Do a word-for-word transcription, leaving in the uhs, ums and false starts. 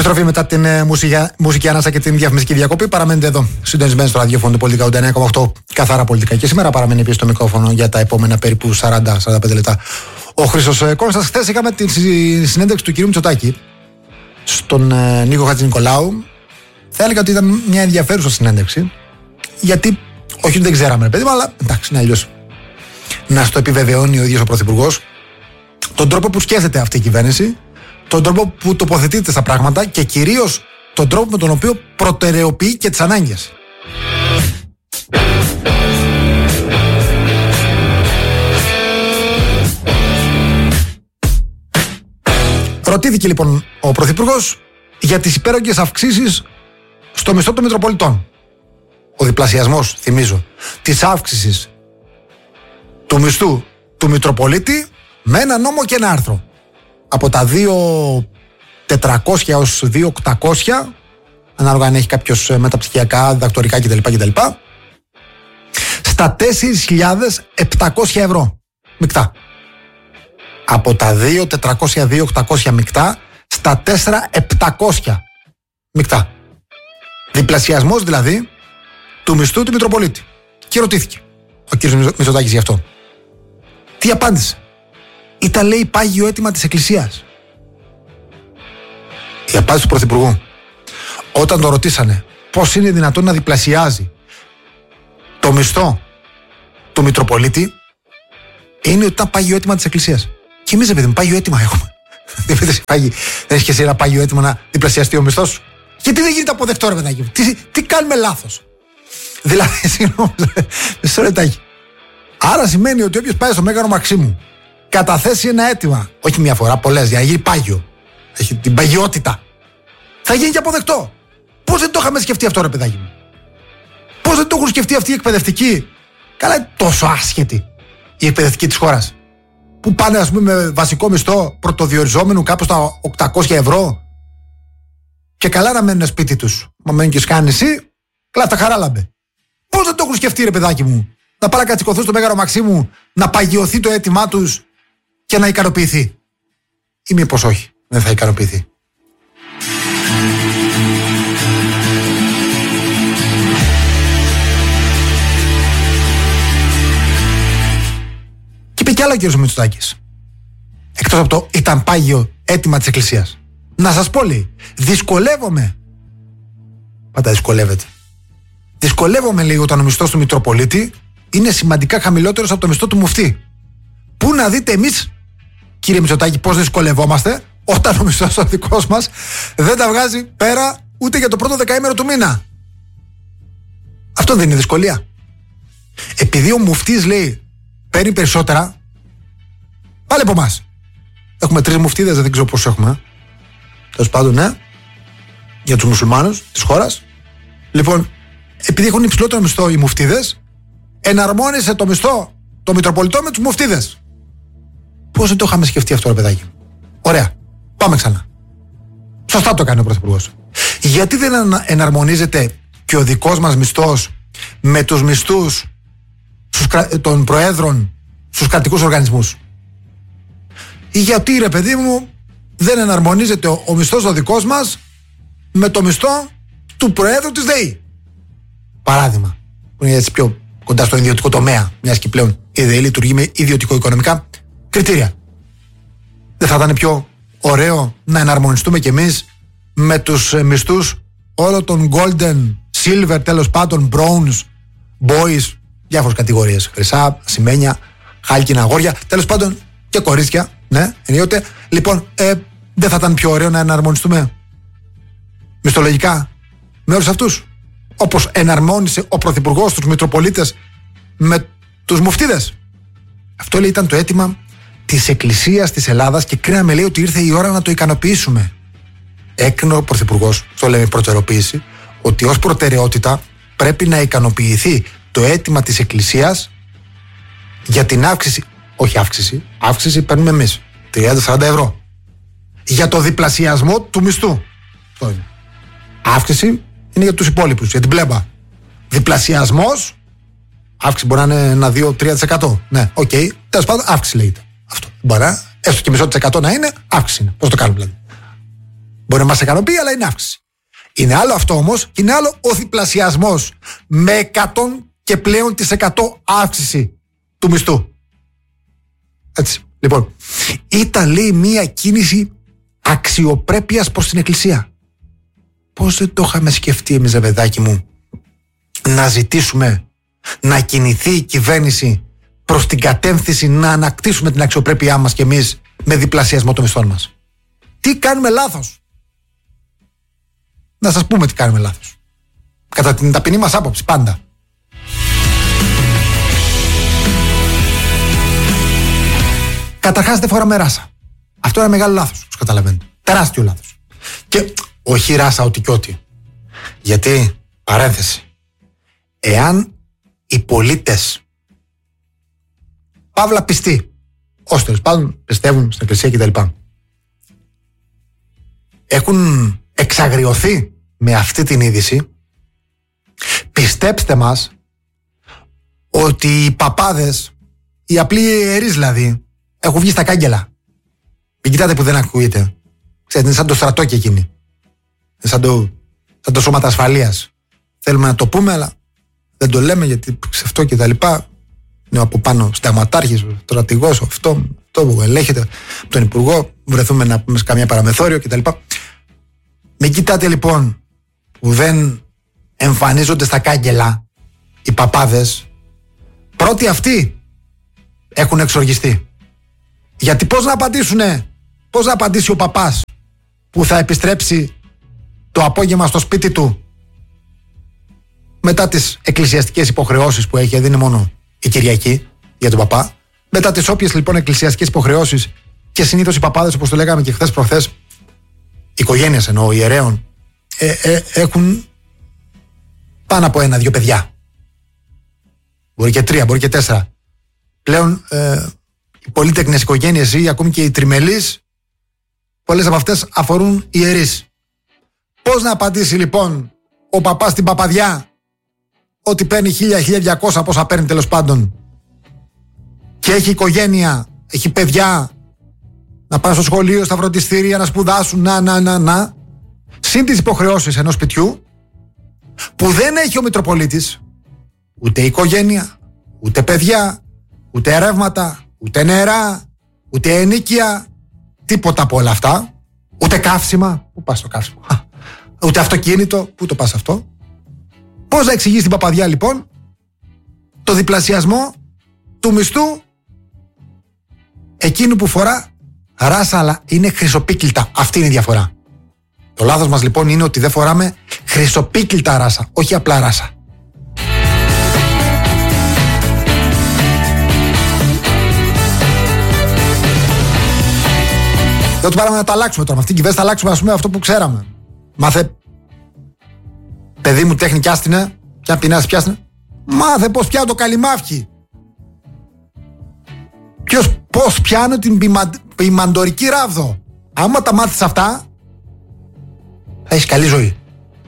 Επιστροφή μετά την ε, μουσική, μουσική ανάσα και την διαφημιστική διακοπή. Παραμένετε εδώ, συντονισμένοι στο ραδιόφωνο του Πολιτικά ογδόντα εννέα κόμμα οκτώ, καθαρά πολιτικά. Και σήμερα παραμένει επίσης το μικρόφωνο για τα επόμενα περίπου σαράντα με σαράντα πέντε λεπτά. Ο Χρήστος ε, Κώστας. Χθες είχαμε τη συνέντευξη του κυρίου Μητσοτάκη στον ε, Νίκο Χατζηνικολάου. Θα έλεγα ότι ήταν μια ενδιαφέρουσα συνέντευξη. Γιατί, όχι δεν ξέραμε, παιδί μου, αλλά εντάξει, είναι αλλιώς. Να στο επιβεβαιώνει ο ίδιος ο Πρωθυπουργός τον τρόπο που σκέφτεται αυτή η κυβέρνηση, τον τρόπο που τοποθετείται στα πράγματα και κυρίως τον τρόπο με τον οποίο προτεραιοποιεί και τις ανάγκες. Ρωτήθηκε λοιπόν ο Πρωθυπουργός για τις υπέρογγες αυξήσεις στο μισθό των Μητροπολιτών. Ο διπλασιασμός, θυμίζω, της αύξησης του μισθού του Μητροπολίτη με ένα νόμο και ένα άρθρο. Από τα δύο χιλιάδες τετρακόσια έως δύο χιλιάδες οκτακόσια, ανάλογα αν έχει κάποιος μεταψυχιακά, διδακτορικά κτλ. κτλ. Στα τέσσερις χιλιάδες επτακόσια ευρώ μεικτά. Από τα δύο χιλιάδες τετρακόσια με δύο χιλιάδες οκτακόσια μεικτά στα τέσσερις χιλιάδες επτακόσια μεικτά. Διπλασιασμός δηλαδή του μισθού του Μητροπολίτη. Και ρωτήθηκε ο κ. Μητσοτάκης γι' αυτό. Τι απάντησε? Ήταν, λέει, πάγιο αίτημα της Εκκλησίας. Η απάντηση του Πρωθυπουργού, όταν το ρωτήσανε πώς είναι δυνατόν να διπλασιάζει το μισθό του Μητροπολίτη, είναι ότι ήταν πάγιο αίτημα της Εκκλησίας. Και εμείς, παιδί μου, πάγιο αίτημα έχουμε. Δεν έχει και εσύ ένα πάγιο αίτημα να διπλασιαστεί ο μισθός σου? Γιατί δεν γίνεται αποδεκτό, ρε παιδάκι? Τι, τι κάνουμε λάθος? Δηλαδή, συγγνώμη, μισό λεπτάκι. Άρα σημαίνει ότι όποιος πάει στο Μέγαρο Μαξίμου, καταθέσει ένα αίτημα, όχι μία φορά, πολλές, για να γίνει πάγιο, έχει την παγιότητα, θα γίνει και αποδεκτό. Πώς δεν το είχαμε σκεφτεί αυτό, ρε παιδάκι μου? Πώς δεν το έχουν σκεφτεί αυτοί οι εκπαιδευτικοί? Καλά, είναι τόσο άσχετοι οι εκπαιδευτικοί της χώρας, που πάνε, ας πούμε, με βασικό μισθό πρωτοδιοριζόμενου κάπου στα οκτακόσια ευρώ, και καλά να μένουν σπίτι τους. Μα μένουν και σκάνε εσύ, καλά τα χαράλαμπε. Πώς δεν το έχουν σκεφτεί, ρε παιδάκι μου, να πάνε να κατσικωθούν στο Μέγαρο Μαξίμου, να παγιωθεί το αίτημά τους και να ικανοποιηθεί? Ή μήπως όχι, δεν θα ικανοποιηθεί? Και είπε κι άλλο ο κ. Μητσοτάκης, εκτός από το ήταν πάγιο αίτημα της Εκκλησίας. Να σας πω, λέει, δυσκολεύομαι. Πάντα δυσκολεύεται. Δυσκολεύομαι, λέει, όταν ο μισθός του Μητροπολίτη είναι σημαντικά χαμηλότερος από το μισθό του μουφτή. Πού να δείτε εμείς, κύριε Μητσοτάκη, πώς δυσκολευόμαστε όταν ο μισθός ο δικός μας δεν τα βγάζει πέρα ούτε για το πρώτο δεκαήμερο του μήνα? Αυτό δεν είναι δυσκολία? Επειδή ο μουφτής, λέει, παίρνει περισσότερα, πάλι από εμάς. Έχουμε τρεις μουφτίδες, δεν ξέρω πώς έχουμε. Τέλος πάντων, ναι, για τους μουσουλμάνους της χώρας. Λοιπόν, επειδή έχουν υψηλότερο μισθό οι μουφτίδες, εναρμόνισε το μισθό των Μητροπολιτών με τους μουφτίδες. Πώς δεν το είχαμε σκεφτεί αυτό, ρε παιδάκι? Ωραία, πάμε ξανά. Σωστά το κάνει ο Πρωθυπουργός. Γιατί δεν εναρμονίζεται και ο δικός μας μισθός με τους μισθούς των προέδρων στους κρατικούς οργανισμούς? Ή γιατί, ρε παιδί μου, δεν εναρμονίζεται ο, ο μισθός ο δικός μας με το μισθό του Προέδρου της ΔΕΗ? Παράδειγμα, που είναι έτσι πιο κοντά στο ιδιωτικό τομέα, μιας και πλέον η ΔΕΗ λειτουργεί με ιδιωτικο-οικονομικά κριτήρια. Δεν θα ήταν πιο ωραίο να εναρμονιστούμε κι εμείς με τους μισθούς όλων των golden, silver, τέλος πάντων, bronze, boys, διάφορες κατηγορίες, χρυσά, ασημένια, χάλκινα αγόρια, τέλος πάντων και κορίτσια, ναι, ενίοτε. Λοιπόν, ε, δεν θα ήταν πιο ωραίο να εναρμονιστούμε μισθολογικά με όλους αυτούς, όπως εναρμόνισε ο Πρωθυπουργός τους Μητροπολίτες με τους μουφτίδες? Αυτό, λέει, ήταν το αίτημα της Εκκλησίας της Ελλάδας και κρίναμε, λέει, ότι ήρθε η ώρα να το ικανοποιήσουμε. Έκρινε ο Πρωθυπουργός, αυτό λέμε προτεραιοποίηση, ότι ως προτεραιότητα πρέπει να ικανοποιηθεί το αίτημα της Εκκλησίας για την αύξηση, όχι αύξηση, αύξηση παίρνουμε εμείς, τριάντα με σαράντα ευρώ, για το διπλασιασμό του μισθού. Αυτό είναι. Αύξηση είναι για τους υπόλοιπους, για την πλέμπα. Διπλασιασμός, αύξηση μπορεί να είναι ένα, δύο, τρία τοις εκατό. Ναι, οκ. Okay. Τέλος πάντων, αύξηση λέγεται. Αυτό. Μπορεί να, έστω και μισό της εκατό να είναι, αύξηση είναι. Πώς το κάνουμε δηλαδή? Μπορεί να μας ικανοποιεί, αλλά είναι αύξηση. Είναι άλλο αυτό όμως, και είναι άλλο ο διπλασιασμός με εκατό και πλέον της εκατό αύξηση του μισθού. Έτσι. Λοιπόν, ήταν, λέει, μία κίνηση αξιοπρέπειας προς την Εκκλησία. Πώς δεν το είχαμε σκεφτεί εμείς, ρε παιδάκι μου, να ζητήσουμε να κινηθεί η κυβέρνηση προς την κατεύθυνση να ανακτήσουμε την αξιοπρέπειά μας κι εμείς με διπλασιασμό των μισθών μας. Τι κάνουμε λάθος? Να σας πούμε τι κάνουμε λάθος. Κατά την ταπεινή μας άποψη, πάντα. Καταρχάς δεν φοράμε ράσα. Αυτό είναι μεγάλο λάθος, όπως καταλαβαίνετε. Τεράστιο λάθος. Και όχι ράσα ότι κι ό,τι. Γιατί, παρένθεση, εάν οι πολίτες, παύλα πιστοί, ως τέλος πάντων πιστεύουν στην Εκκλησία κτλ., έχουν εξαγριωθεί με αυτή την είδηση, πιστέψτε μας ότι οι παπάδες, οι απλοί ιερείς δηλαδή, έχουν βγει στα κάγκελα. Μην κοιτάτε που δεν ακούγεται. Ξέρετε, είναι σαν το στρατό και εκείνοι. Είναι σαν το, σαν το σώματα ασφαλείας. Θέλουμε να το πούμε, αλλά δεν το λέμε γιατί αυτό και τα λοιπά. Είναι από πάνω σταγματάρχης, ο στρατηγός, αυτό, αυτό που ελέγχεται από τον Υπουργό. Βρεθούμε να πούμε σε καμιά παραμεθόριο κτλ. Μην κοιτάτε λοιπόν που δεν εμφανίζονται στα κάγκελα οι παπάδες. Πρώτοι αυτοί έχουν εξοργιστεί. Γιατί πώς να απαντήσουνε, πώς να απαντήσει ο παπάς που θα επιστρέψει το απόγευμα στο σπίτι του μετά τις εκκλησιαστικές υποχρεώσεις που έχει, δεν είναι μόνο η Κυριακή για τον παπά, μετά τις όποιες λοιπόν εκκλησιαστικές υποχρεώσεις, και συνήθως οι παπάδες, όπως το λέγαμε και χθες προχθές, οικογένειες εννοώ, ιερέων, ε, ε, έχουν πάνω από ένα-δύο παιδιά. Μπορεί και τρία, μπορεί και τέσσερα. Πλέον ε, οι πολύτεκνες οικογένειες ή ακόμη και οι τριμελείς, πολλές από αυτές αφορούν ιερείς. Πώς να απαντήσει λοιπόν ο παπάς στην παπαδιά ότι παίρνει χίλια με χίλια διακόσια, πόσα παίρνει τέλος πάντων, και έχει οικογένεια, έχει παιδιά να πάνε στο σχολείο, στα φροντιστήρια, να σπουδάσουν, να, να, να, να, συν τις υποχρεώσεις ενός σπιτιού που δεν έχει ο Μητροπολίτης ούτε οικογένεια, ούτε παιδιά, ούτε ρεύματα, ούτε νερά, ούτε ενοίκια, τίποτα από όλα αυτά, ούτε καύσιμα, πού πας το καύσιμο, ούτε αυτοκίνητο, πού το πας αυτό. Πώς να εξηγείς την παπαδιά λοιπόν το διπλασιασμό του μισθού εκείνου που φορά ράσα, αλλά είναι χρυσοπίκλιτα? Αυτή είναι η διαφορά. Το λάθος μας λοιπόν είναι ότι δεν φοράμε χρυσοπίκλιτα ράσα, όχι απλά ράσα. Δεν του πάραμε να τα αλλάξουμε τώρα. Με αυτήν την κυβέρνηση θα αλλάξουμε, ας πούμε, αυτό που ξέραμε. Μάθε, παιδί μου, τέχνη πιάστηνε. Ποια πεινάσει πιάστηνε. Μάθε πώς πιάνω το καλυμάφκι. Ποιος πώς πιάνω την πημα, ποιμαντορική ράβδο. Άμα τα μάθεις αυτά, θα έχεις καλή ζωή.